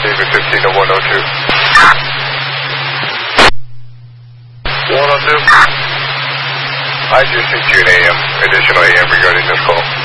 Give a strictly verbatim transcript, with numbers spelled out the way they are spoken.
David fifteen to one oh two. one oh two. I just sent you an A M, additional A M regarding this call.